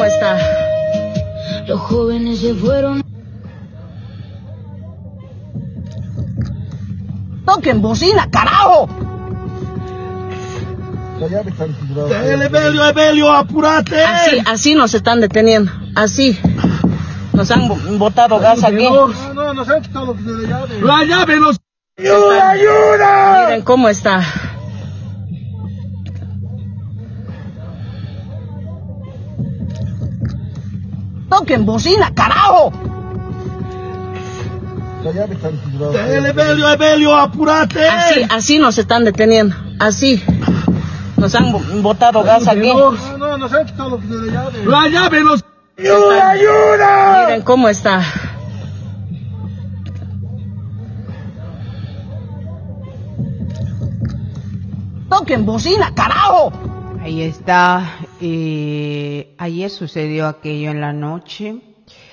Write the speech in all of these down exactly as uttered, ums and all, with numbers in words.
está? Los jóvenes se fueron. ¡Toquen bocina, carajo! Evelio, Evelio, apúrate. Así, así nos están deteniendo. Así. Nos han botado gas aquí. No, no, nos han quitado la llave. La llave nos... ¡Ayuda, ayuda! Miren cómo está. ¡Toquen bocina, carajo! Evelio, Evelio, apúrate. Así, así nos están deteniendo. Así. Nos han botado gas aquí. No, no, nos han quitado la llave. La llave nos... ¡Ayuda, ayuda! Miren cómo está. ¡Toquen bocina, carajo! Ahí está. Eh, ayer sucedió aquello en la noche.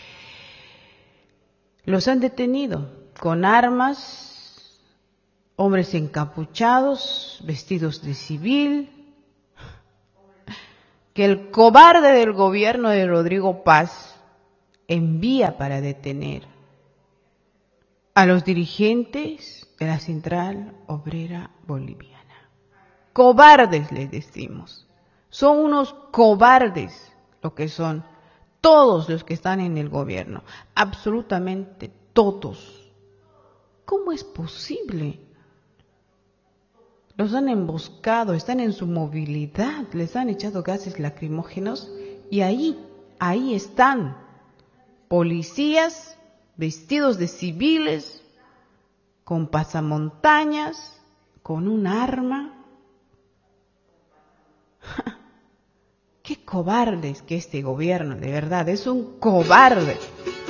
Los han detenido con armas, hombres encapuchados, vestidos de civil, que el cobarde del gobierno de Rodrigo Paz envía para detener a los dirigentes de la Central Obrera Boliviana. Cobardes les decimos. Son unos cobardes lo que son todos los que están en el gobierno. Absolutamente todos. ¿Cómo es posible? Los han emboscado, están en su movilidad, les han echado gases lacrimógenos y ahí, ahí están policías vestidos de civiles, con pasamontañas, con un arma. Qué cobardes que este gobierno, de verdad, es un cobarde.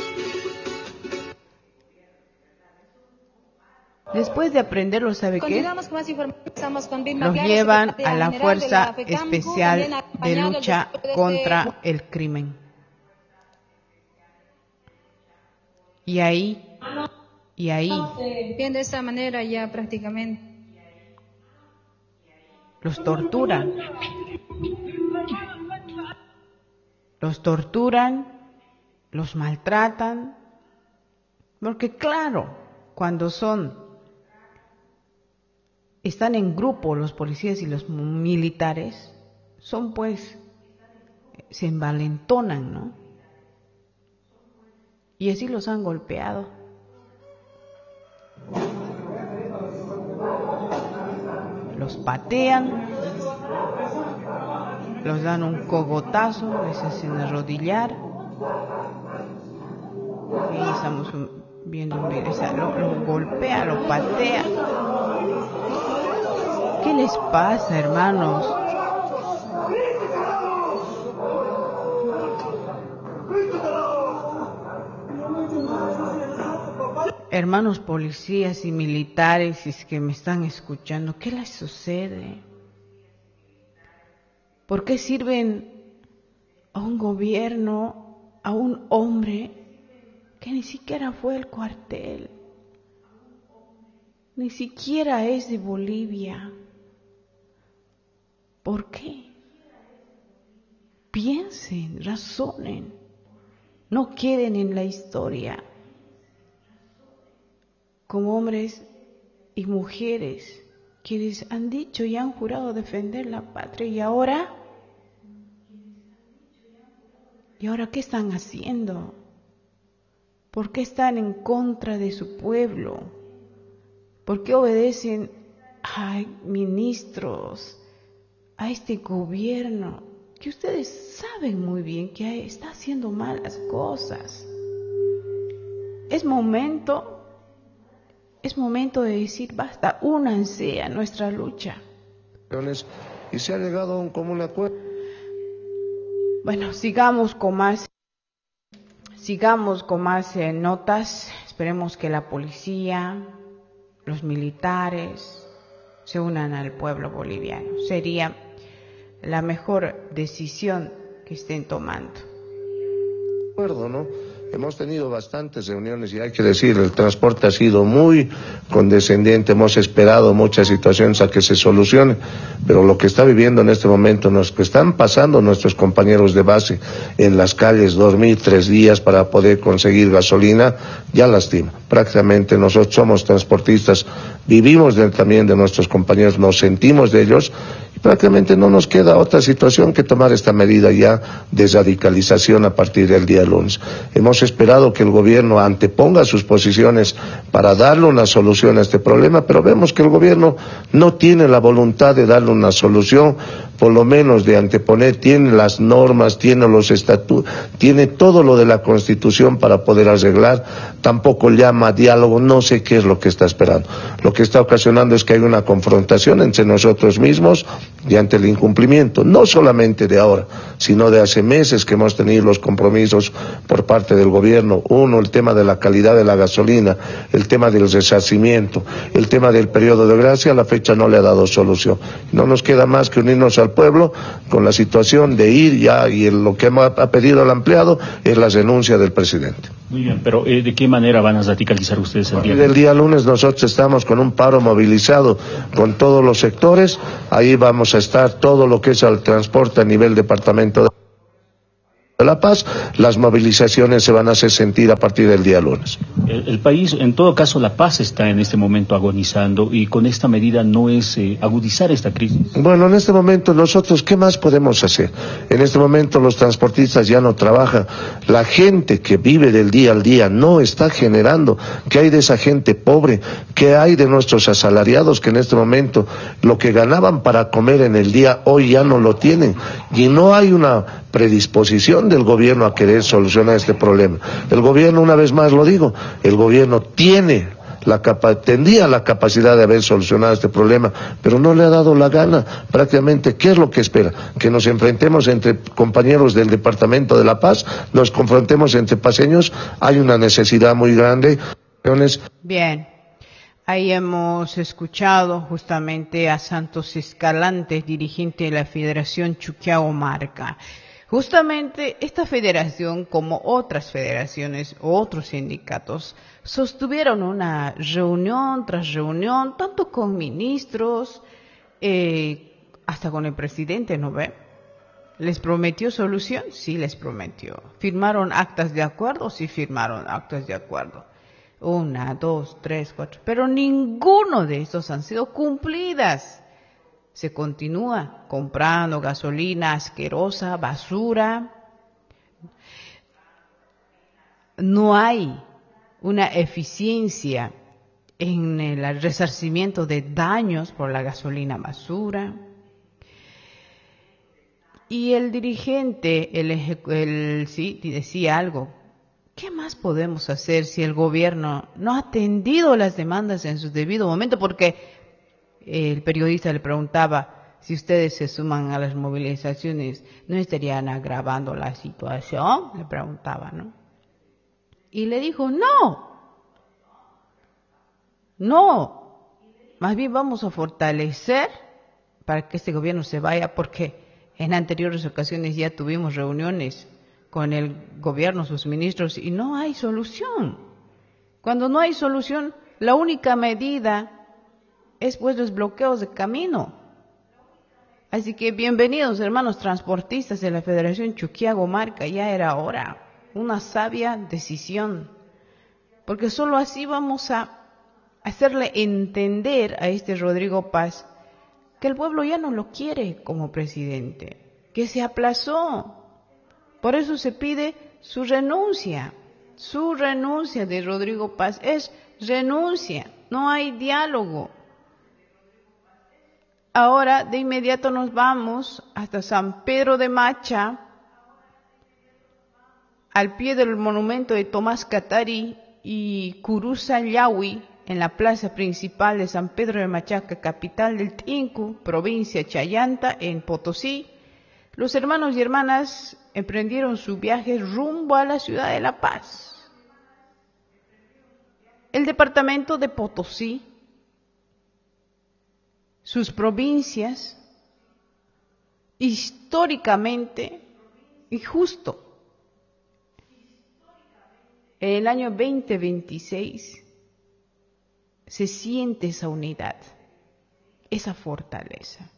Después de aprenderlo, ¿sabe qué? Los llevan a la Fuerza Especial de Lucha contra el Crimen. Y ahí, y ahí, bien, de esta manera ya prácticamente los torturan. Los torturan, los maltratan, porque claro, cuando son, están en grupo los policías y los militares, son pues, se envalentonan, ¿no? Y así los han golpeado. Los patean, los dan un cogotazo, les hacen arrodillar. Ahí estamos viendo un video, o sea, lo, lo golpea, lo patea. ¿Qué les pasa, hermanos? Hermanos policías y militares, si es que me están escuchando, ¿qué les sucede? ¿Por qué sirven a un gobierno, a un hombre que ni siquiera fue al cuartel? Ni siquiera es de Bolivia. ¿Por qué? Piensen, razonen, no queden en la historia como hombres y mujeres quienes han dicho y han jurado defender la patria y ahora, ¿y ahora qué están haciendo? ¿Por qué están en contra de su pueblo? ¿Por qué obedecen a ministros, a este gobierno que ustedes saben muy bien que está haciendo malas cosas? Es momento Es momento de decir basta, únanse a nuestra lucha. Y se ha llegado a un común acuerdo. Bueno, sigamos con más, sigamos con más eh, notas. Esperemos que la policía, los militares se unan al pueblo boliviano. Sería la mejor decisión que estén tomando. Acuerdo, ¿no? Hemos tenido bastantes reuniones y hay que decir, el transporte ha sido muy condescendiente, hemos esperado muchas situaciones a que se solucione, pero lo que está viviendo en este momento, los que están pasando nuestros compañeros de base en las calles, dormir tres días para poder conseguir gasolina, ya lastima. Prácticamente nosotros somos transportistas, vivimos de, también de nuestros compañeros, nos sentimos de ellos, y prácticamente no nos queda otra situación que tomar esta medida ya de radicalización a partir del día lunes. Hemos esperado que el gobierno anteponga sus posiciones para darle una solución a este problema, pero vemos que el gobierno no tiene la voluntad de darle una solución, por lo menos de anteponer, tiene las normas, tiene los estatutos, tiene todo lo de la Constitución para poder arreglar, tampoco llama a diálogo, no sé qué es lo que está esperando. Lo que está ocasionando es que hay una confrontación entre nosotros mismos y ante el incumplimiento, no solamente de ahora, sino de hace meses que hemos tenido los compromisos por parte del gobierno. Uno, el tema de la calidad de la gasolina, el tema del resarcimiento, el tema del periodo de gracia, a la fecha no le ha dado solución. No nos queda más que unirnos al pueblo con la situación de ir ya, y lo que ha pedido el ampliado es la renuncia del presidente. Muy bien, pero eh, ¿de qué manera van a radicalizar ustedes el día? El día lunes nosotros estamos con un paro movilizado con todos los sectores, ahí vamos a estar todo lo que es el transporte a nivel departamento de La Paz, las movilizaciones se van a hacer sentir a partir del día lunes. El, el país, en todo caso, La Paz está en este momento agonizando y con esta medida no es eh, agudizar esta crisis. Bueno, en este momento nosotros, ¿qué más podemos hacer? En este momento los transportistas ya no trabajan, la gente que vive del día al día no está generando. ¿Qué hay de esa gente pobre? ¿Qué hay de nuestros asalariados que en este momento lo que ganaban para comer en el día hoy ya no lo tienen? Y no hay una predisposición del gobierno a querer solucionar este problema. El gobierno, una vez más lo digo, el gobierno tiene la capa, tendría la capacidad de haber solucionado este problema, pero no le ha dado la gana. Prácticamente, ¿qué es lo que espera? Que nos enfrentemos entre compañeros del Departamento de La Paz, nos confrontemos entre paseños, hay una necesidad muy grande. Bien, ahí hemos escuchado justamente a Santos Escalante, dirigente de la Federación Chuquiago-Marca. Justamente esta federación, como otras federaciones o otros sindicatos, sostuvieron una reunión tras reunión, tanto con ministros, eh, hasta con el presidente, ¿no ve? ¿Les prometió solución? Sí, les prometió. ¿Firmaron actas de acuerdo? Sí, firmaron actas de acuerdo. Una, dos, tres, cuatro. Pero ninguno de estos han sido cumplidas. Se continúa comprando gasolina asquerosa, basura. No hay una eficiencia en el resarcimiento de daños por la gasolina basura. Y el dirigente, el, el, sí, decía algo. ¿Qué más podemos hacer si el gobierno no ha atendido las demandas en su debido momento? Porque el periodista le preguntaba, si ustedes se suman a las movilizaciones, ¿no estarían agravando la situación? Le preguntaba, ¿no? Y le dijo, no, no, más bien vamos a fortalecer para que este gobierno se vaya, porque en anteriores ocasiones ya tuvimos reuniones con el gobierno, sus ministros, y no hay solución. Cuando no hay solución, la única medida es pues los bloqueos de camino. Así que bienvenidos, hermanos transportistas de la Federación Chuquiago-Marca, ya era hora, una sabia decisión, porque solo así vamos a hacerle entender a este Rodrigo Paz que el pueblo ya no lo quiere como presidente, que se aplazó. Por eso se pide su renuncia, su renuncia de Rodrigo Paz es renuncia, no hay diálogo. Ahora de inmediato nos vamos hasta San Pedro de Macha, al pie del monumento de Tomás Catari y Curuza Yahui, en la plaza principal de San Pedro de Machaca, capital del Tinku, provincia Chayanta, en Potosí. Los hermanos y hermanas emprendieron su viaje rumbo a la ciudad de La Paz. El departamento de Potosí, sus provincias, históricamente y justo, En el año veinte veintiséis se siente esa unidad, esa fortaleza.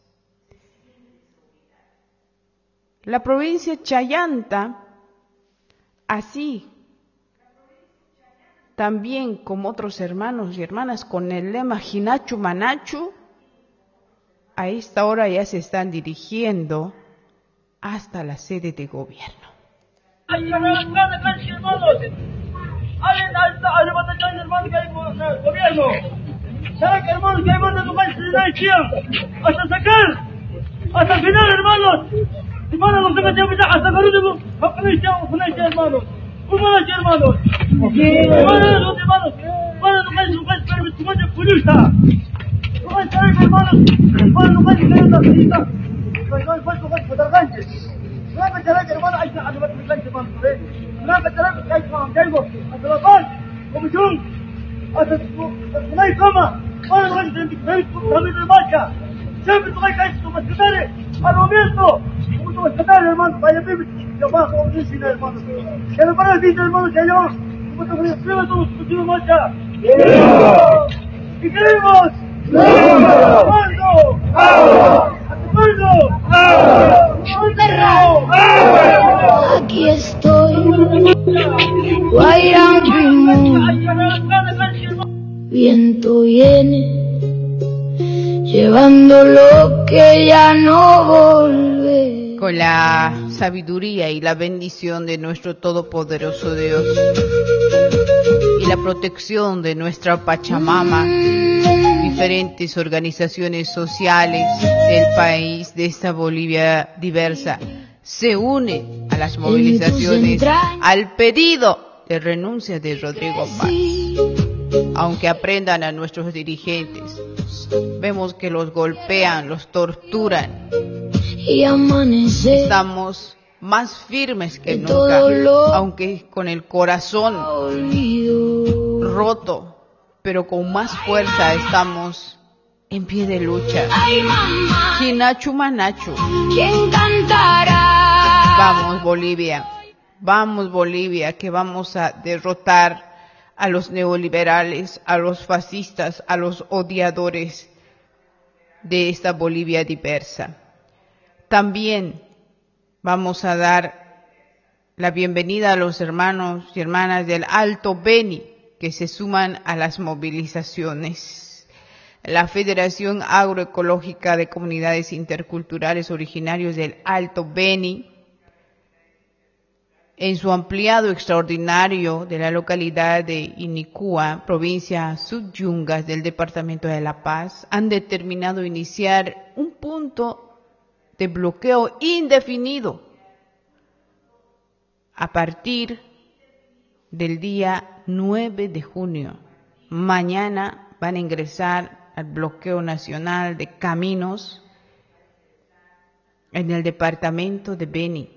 La provincia Chayanta, así, también como otros hermanos y hermanas, con el lema Hinachu Manachu, a esta hora ya se están dirigiendo hasta la sede de gobierno. Hasta sacar, hasta el final, hermanos. Hermanos, no se me hasta Garudo, hermanos. Hermanos, hermanos. Hermanos, hermanos. Hermanos, no vais, no vais, pero me tomo de purista. No vais a ver, hermanos. Hermanos, no vais a ver una cita. No vais, no vais, no vais a dar ganches. No vais a ver, hermano, hay que hacer un ganche, hermano. No vais a ver que hay que hacer hasta la paz, comisión, hasta que no hay coma. Hermano, no vais a ver también de marcha. Siempre no vais a ver como secretario, al momento. Como secretario, hermano, vaya bien. Yo más, como dice, hermano. Que no para el fin, hermano, que yo, como te voy a escribir todos los putos marcha. ¿Y queremos? ¡Mando! ¡Mando! Aquí estoy, Guayrambo, viento viene, llevando lo que ya no volverá. Con la sabiduría y la bendición de nuestro todopoderoso Dios y la protección de nuestra Pachamama, diferentes organizaciones sociales del país, de esta Bolivia diversa, se unen a las movilizaciones, al pedido de renuncia de Rodrigo Paz. Aunque aprendan a nuestros dirigentes, vemos que los golpean, los torturan. Estamos más firmes que nunca, aunque con el corazón roto, pero con más fuerza estamos en pie de lucha. Hinachu Manachu. ¿Quién cantará? Vamos Bolivia, vamos Bolivia, que vamos a derrotar a los neoliberales, a los fascistas, a los odiadores de esta Bolivia diversa. También vamos a dar la bienvenida a los hermanos y hermanas del Alto Beni que se suman a las movilizaciones. La Federación Agroecológica de Comunidades Interculturales Originarios del Alto Beni, en su ampliado extraordinario de la localidad de Inicúa, provincia Subyungas del departamento de La Paz, han determinado iniciar un punto de bloqueo indefinido a partir del día nueve de junio. Mañana van a ingresar al bloqueo nacional de caminos en el departamento de Beni.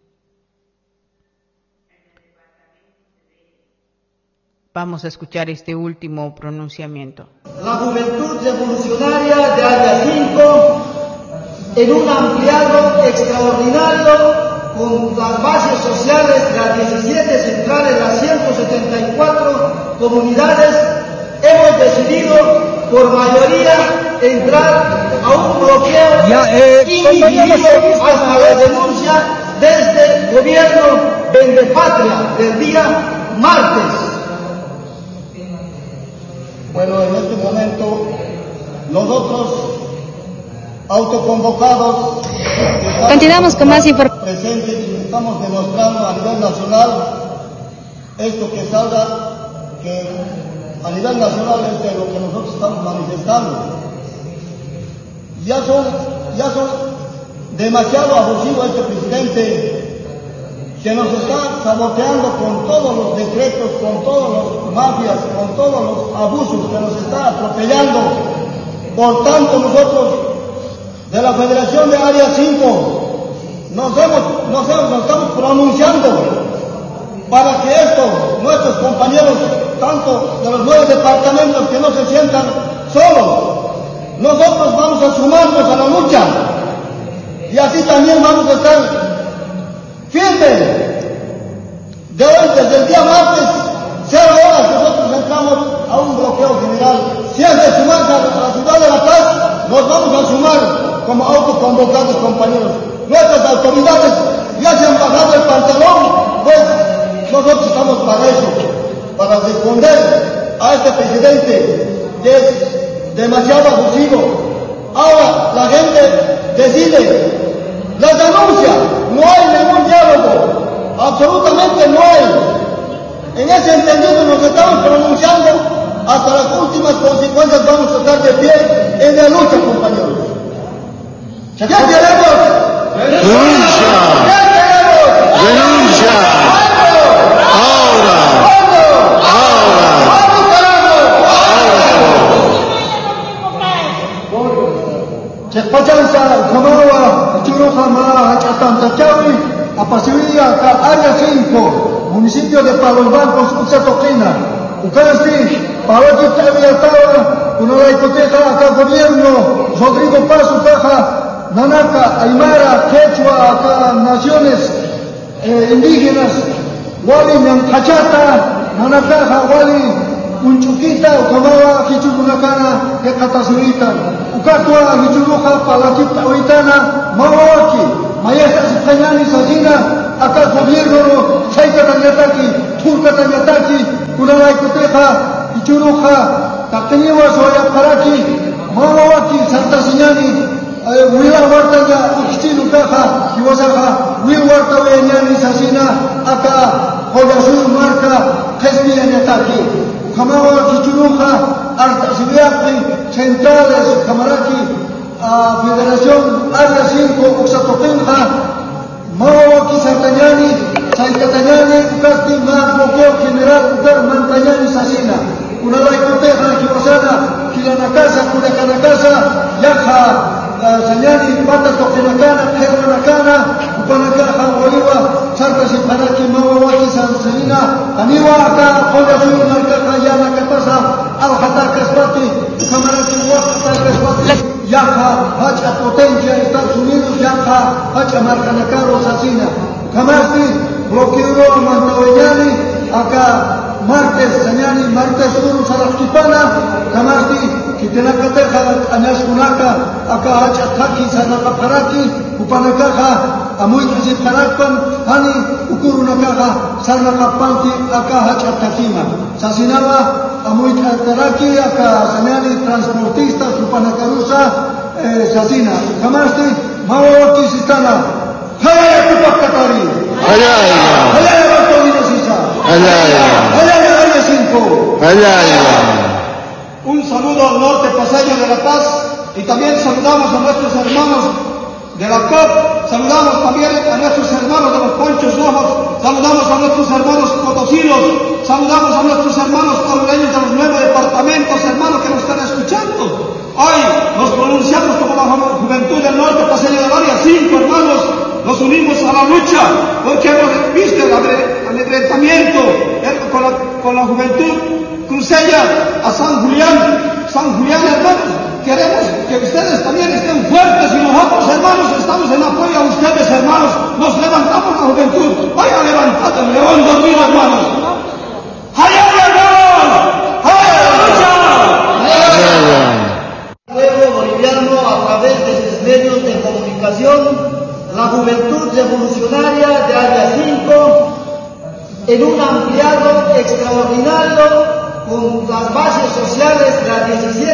Vamos a escuchar este último pronunciamiento. La Juventud Revolucionaria de Área cinco, en un ampliado extraordinario con las bases sociales de las diecisiete centrales, las ciento setenta y cuatro comunidades, hemos decidido por mayoría entrar a un bloqueo ya, eh, indefinido hasta la denuncia de este gobierno vendepatria del día martes. Bueno, en este momento nosotros autoconvocados continuamos con más información presentes y estamos demostrando a nivel nacional esto que salga, que a nivel nacional es de lo que nosotros estamos manifestando. Ya son, ya son demasiado abusivos este presidente que nos está saboteando con todos los decretos, con todos los mafias, con todos los abusos que nos está atropellando. Por tanto, nosotros de la Federación de Área cinco nos, hemos, nos, hemos, nos estamos pronunciando para que esto, nuestros compañeros, tanto de los nueve departamentos, que no se sientan solos. Nosotros vamos a sumarnos a la lucha y así también vamos a estar firmes. De hoy, desde el día martes, estamos a un bloqueo general. Si es de sumarse a la ciudad de La Paz, nos vamos a sumar como autoconvocados, compañeros. Nuestras autoridades ya se han bajado el pantalón, pues nosotros estamos para eso, para responder a este presidente que es demasiado abusivo. Ahora la gente decide, la denuncia, no hay ningún diálogo, absolutamente no hay. En ese entendido nos estamos pronunciando, hasta las últimas consecuencias vamos a estar de pie en la lucha, compañeros. ¿Qué queremos? ¡Denuncia! ¿Qué queremos? ¡Denuncia! ¡Ahora! ¡Ahora! ¡Vamos, carajo! Chespachanza, Comawa, Churujama, Hachastanta Chawi, Apasiría, Área cinco, municipio de Palos Blancos, Utsatoquina. Ucasi, Palacio Taviatawa, una hipoteca acá gobierno, Rodrigo Paso, Caja, Nanaka, Aymara, Quechua, acá naciones eh, indígenas, Wali Nankachata, Nanakaja, Wali Unchuquita, Ucamawa, Hichurunakana, Hecatasurita, Ucatua, Hichuruja, Palachita, Oitana, Mawaki, Mayesta, Sipayani, Sasina, acá gobierno, Saita Tanyataki, Turca Tanyataki, Kunala Hipoteca, Hichuruja, Tateniwa, Soya Paraki, Mawaki, Santa Siñani, Wila Wartanya, Uxtilu Caja, Iwasaja, Wil Warta Wenyani Sasina, acá Joyasul Marca, Kespi Anyataki, Kamawa Kichuruja, Artasiviaki, Centrales, Kamaraki, Federación Área cinco, Uxatoquenja, Mawaki Santanyani, Saitatañani, Ucasti, más bloqueo general, Ucar Mantañani Sasina, Unala Hipoteca, Kiwasana, Kilanacasa, Curacanacasa, Yaja, Sañani, Pata Toquenacana, Kermanacana, Upanacana, Huayua, Santa Siparaki, Mawaki, Sanselina, Aniwa, acá, Joya Sur, Marcaja, Yana, Catasa, Aljatacas, Pati, Camaraki, Huacatacas, Pati, Yaja, Hacha Potencia, Estados Unidos, Yaja, Hacha Marcanacaro, Sasina, Camasti, Bloqueo, Mantaoyani, acá, Martes, Sañani, Martes Sur, Salakipana, Camasti, Kitenakateja, Añas Kunaka, acá Hacha Taki, Sanakaparaki, Upanakaja, Amuy Kasit Karakpan, Hani, Ukurunakaja, Sanakapanti, acá Hacha Takima, Sasinaba, Amuy Kataraki, acá Sañani, transportistas, Upanakarusa, eh, Sasina, Camasti, Mawaki Sitana, Hayaya Kupakatari, Hayaya, Hayaya Bartolino Sisa, Hayaya, Hayaya Área cinco. Hayaya. Un saludo al norte paseño de La Paz y también saludamos a nuestros hermanos de la C O P, saludamos también a nuestros hermanos de los Ponchos Rojos, saludamos a nuestros hermanos potosinos, saludamos a nuestros hermanos coloreños de los nueve departamentos, hermanos que nos están escuchando. Hoy nos pronunciamos como la juventud del norte paseño del área cinco, hermanos, nos unimos a la lucha porque hemos visto el amedrentamiento con la, con la juventud cruceña a San Julián, San Julián, hermanos, queremos que ustedes también estén fuertes y nosotros, hermanos, estamos en apoyo a ustedes, hermanos, nos levantamos la juventud, vaya levantando el león dormido, hermanos. ¡Allá llegamos! ¡Allá Hayaya. Pueblo boliviano, a través de sus medios de comunicación, la Juventud Revolucionaria de Área cinco, en un ampliado extraordinario con las bases sociales de la diecisiete